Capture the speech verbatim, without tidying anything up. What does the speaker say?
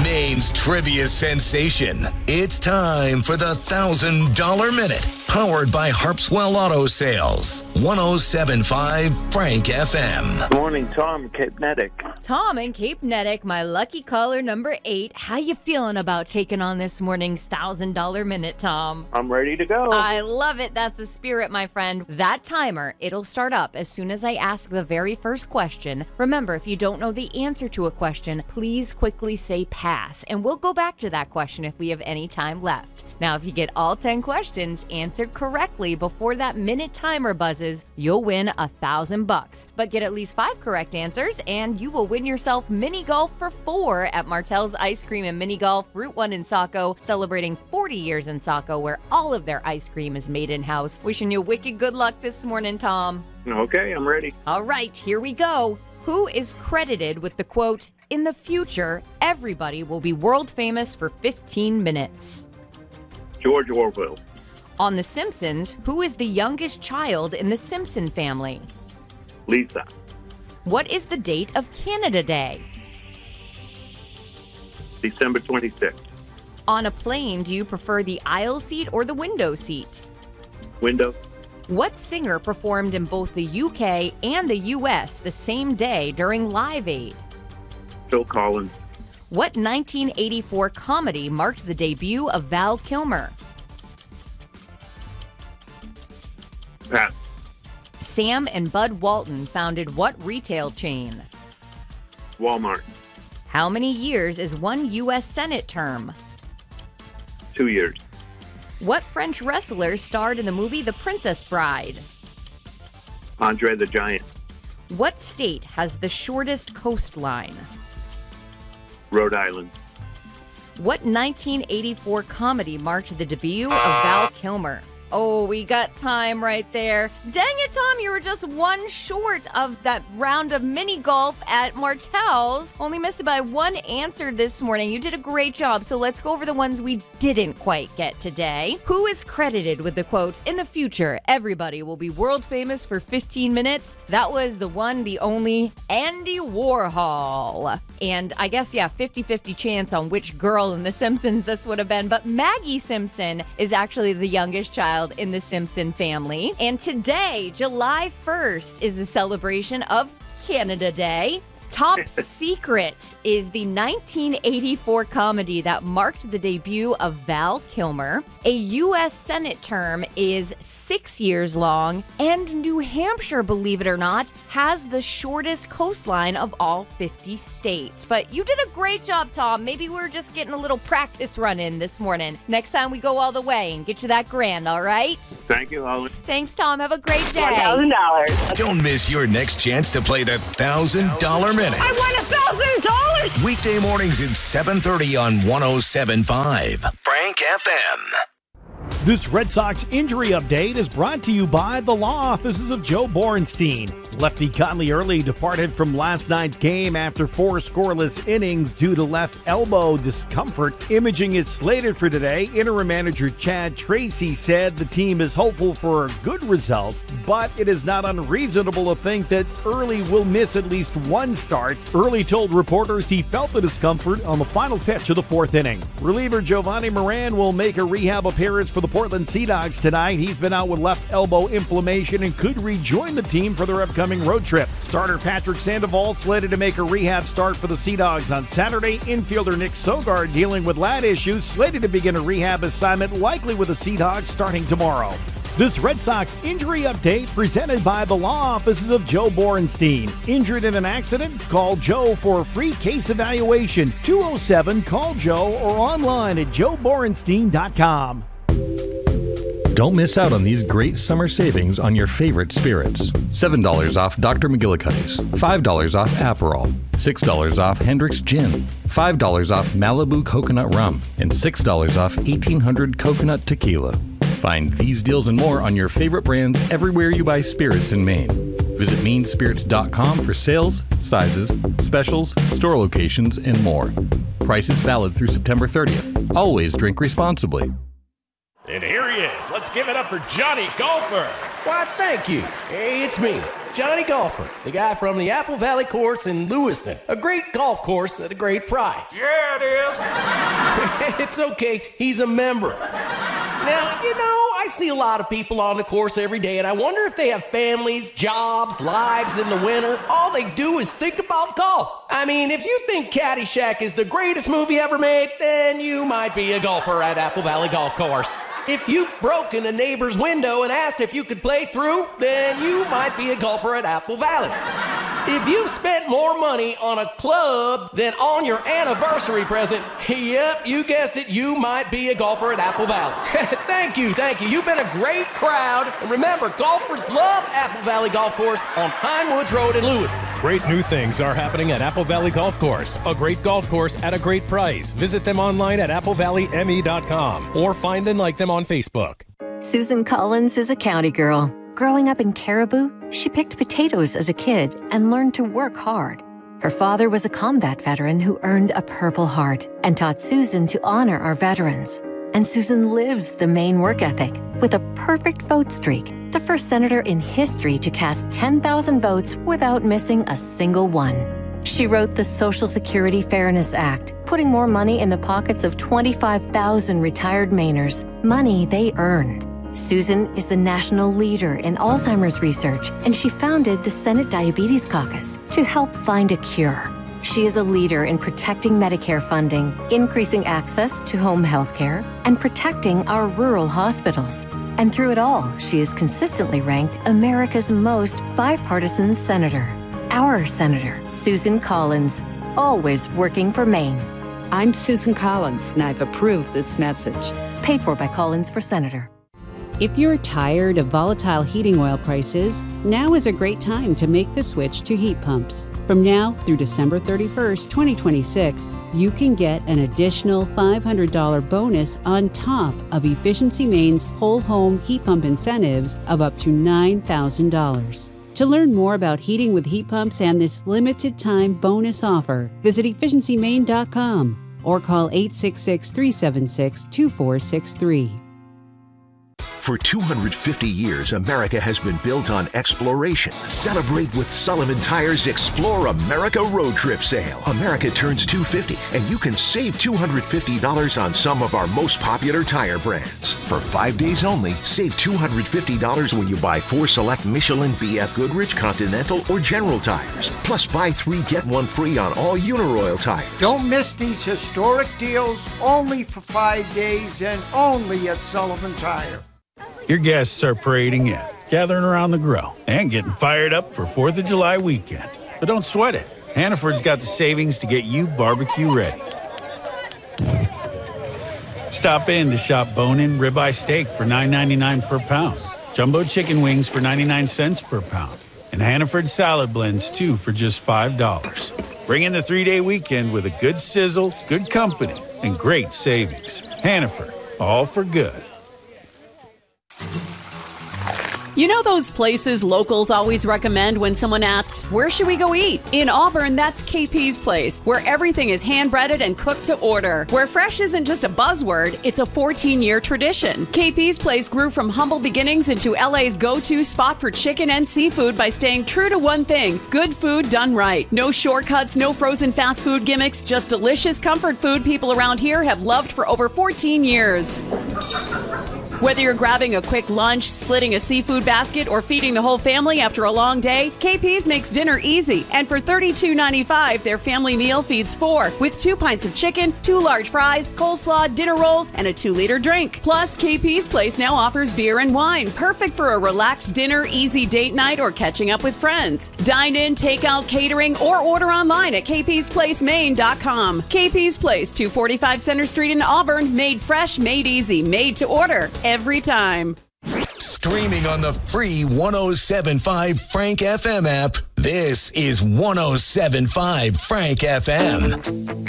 Maine's trivia sensation. It's time for the one thousand dollars Minute, powered by Harpswell Auto Sales. one oh seven point five Frank F M. Good morning, Tom, Cape Netick. Tom in Cape Netick, my lucky caller number eight. How you feeling about taking on this morning's one thousand dollars Minute, Tom? I'm ready to go. I love it. That's the spirit, my friend. That timer, it'll start up as soon as I ask the very first question. Remember, if you don't know the answer to a question, please quickly say pass, and we'll go back to that question if we have any time left. Now, if you get all ten questions answered correctly before that minute timer buzzes, you'll win a thousand bucks. But get at least five correct answers, and you will win yourself mini golf for four at Martell's Ice Cream and Mini Golf, Route one in Saco, celebrating forty years in Saco, where all of their ice cream is made in-house. Wishing you wicked good luck this morning, Tom. Okay, I'm ready. All right, here we go. Who is credited with the quote, "In the future, everybody will be world famous for fifteen minutes"? George Orwell. On The Simpsons, who is the youngest child in the Simpson family? Lisa. What is the date of Canada Day? December twenty-sixth. On a plane, do you prefer the aisle seat or the window seat? Window. What singer performed in both the U K and the U S the same day during Live Aid? Phil Collins. What nineteen eighty-four comedy marked the debut of Val Kilmer? Pass. Sam and Bud Walton founded what retail chain? Walmart. How many years is one U S Senate term? Two years. What French wrestler starred in the movie The Princess Bride? Andre the Giant. What state has the shortest coastline? Rhode Island. What nineteen eighty-four comedy marked the debut of Val Kilmer? Oh, we got time right there. Dang it, Tom, you were just one short of that round of mini golf at Martell's. Only missed it by one answer this morning. You did a great job, so let's go over the ones we didn't quite get today. Who is credited with the quote, "In the future, everybody will be world famous for fifteen minutes"? That was the one, the only, Andy Warhol. And I guess, yeah, fifty-fifty chance on which girl in The Simpsons this would have been, but Maggie Simpson is actually the youngest child in the Simpson family. And today, July first, is the celebration of Canada Day. Top Secret is the nineteen eighty-four comedy that marked the debut of Val Kilmer. A U S Senate term is six years long, and New Hampshire, believe it or not, has the shortest coastline of all fifty states. But you did a great job, Tom. Maybe we're just getting a little practice run in this morning. Next time we go all the way and get you that grand, all right? Thank you, Holly. Thanks, Tom. Have a great day. one thousand dollars. Don't miss your next chance to play the one thousand dollars Minute. I won a thousand dollars! Weekday mornings at seven thirty on one oh seven point five Frank F M. This Red Sox injury update is brought to you by the law offices of Joe Borenstein. Lefty Conley Early departed from last night's game after four scoreless innings due to left elbow discomfort. Imaging is slated for today. Interim manager Chad Tracy said the team is hopeful for a good result, but it is not unreasonable to think that Early will miss at least one start. Early told reporters he felt the discomfort on the final pitch of the fourth inning. Reliever Giovanni Moran will make a rehab appearance for the Portland Sea Dogs tonight. He's been out with left elbow inflammation and could rejoin the team for their upcoming road trip. Starter Patrick Sandoval slated to make a rehab start for the Sea Dogs on Saturday. Infielder Nick Sogard, dealing with lat issues, slated to begin a rehab assignment, likely with the Sea Dogs starting tomorrow. This Red Sox injury update presented by the law offices of Joe Borenstein. Injured in an accident? Call Joe for a free case evaluation. two oh seven call Joe or online at joe borenstein dot com. Don't miss out on these great summer savings on your favorite spirits. seven dollars off Doctor McGillicuddy's, five dollars off Aperol, six dollars off Hendrick's Gin, five dollars off Malibu Coconut Rum, and six dollars off eighteen hundred Coconut Tequila. Find these deals and more on your favorite brands everywhere you buy spirits in Maine. Visit Maine Spirits dot com for sales, sizes, specials, store locations, and more. Prices valid through September thirtieth. Always drink responsibly. And here he is. Let's give it up for Johnny Golfer. Why, thank you. Hey, it's me. Johnny Golfer, the guy from the Apple Valley course in Lewiston. A great golf course at a great price. Yeah, it is. It's okay, he's a member. Now, you know, I see a lot of people on the course every day, and I wonder if they have families, jobs, lives in the winter. All they do is think about golf. I mean, if you think Caddyshack is the greatest movie ever made, then you might be a golfer at Apple Valley Golf Course. If you broke in a neighbor's window and asked if you could play through, then you might be a golfer at Apple Valley. If you've spent more money on a club than on your anniversary present, yep, you guessed it, you might be a golfer at Apple Valley. Thank you, thank you. You've been a great crowd. And remember, golfers love Apple Valley Golf Course on Pine Woods Road in Lewiston. Great new things are happening at Apple Valley Golf Course. A great golf course at a great price. Visit them online at apple valley m e dot com or find and like them on Facebook. Susan Collins is a county girl. Growing up in Caribou, she picked potatoes as a kid and learned to work hard. Her father was a combat veteran who earned a Purple Heart and taught Susan to honor our veterans. And Susan lives the Maine work ethic with a perfect vote streak, the first senator in history to cast ten thousand votes without missing a single one. She wrote the Social Security Fairness Act, putting more money in the pockets of twenty-five thousand retired Mainers, money they earned. Susan is the national leader in Alzheimer's research, and she founded the Senate Diabetes Caucus to help find a cure. She is a leader in protecting Medicare funding, increasing access to home health care, and protecting our rural hospitals. And through it all, she is consistently ranked America's most bipartisan senator. Our Senator, Susan Collins, always working for Maine. I'm Susan Collins, and I've approved this message. Paid for by Collins for Senator. If you're tired of volatile heating oil prices, now is a great time to make the switch to heat pumps. From now through December thirty-first, twenty twenty-six, you can get an additional five hundred dollars bonus on top of Efficiency Maine's whole home heat pump incentives of up to nine thousand dollars. To learn more about heating with heat pumps and this limited time bonus offer, visit efficiency maine dot com or call eight six six, three seven six, two four six three. For two hundred fifty years, America has been built on exploration. Celebrate with Sullivan Tire's Explore America Road Trip Sale. America turns two hundred fifty, and you can save two hundred fifty dollars on some of our most popular tire brands. For five days only, save two hundred fifty dollars when you buy four select Michelin, B F Goodrich, Continental, or General tires. Plus, buy three, get one free on all Uniroyal tires. Don't miss these historic deals, only for five days and only at Sullivan Tire. Your guests are parading in, gathering around the grill, and getting fired up for fourth of July weekend. But don't sweat it. Hannaford's got the savings to get you barbecue ready. Stop in to shop bone-in ribeye steak for nine ninety-nine per pound, jumbo chicken wings for ninety-nine cents per pound, and Hannaford salad blends, too, for just five dollars. Bring in the three-day weekend with a good sizzle, good company, and great savings. Hannaford, all for good. You know those places locals always recommend when someone asks, where should we go eat? In Auburn, that's K P's Place, where everything is hand-breaded and cooked to order. Where fresh isn't just a buzzword, it's a fourteen-year tradition. K P's Place grew from humble beginnings into L A's go-to spot for chicken and seafood by staying true to one thing, good food done right. No shortcuts, no frozen fast food gimmicks, just delicious comfort food people around here have loved for over fourteen years. Whether you're grabbing a quick lunch, splitting a seafood basket, or feeding the whole family after a long day, K P's makes dinner easy. And for thirty-two ninety-five, their family meal feeds four, with two pints of chicken, two large fries, coleslaw, dinner rolls, and a two-liter drink. Plus, K P's Place now offers beer and wine, perfect for a relaxed dinner, easy date night, or catching up with friends. Dine in, take out, catering, or order online at k p's place maine dot com. K P's Place, two forty-five Center Street in Auburn, made fresh, made easy, made to order. Every time. Streaming on the free one oh seven point five Frank F M app, this is one oh seven point five Frank F M.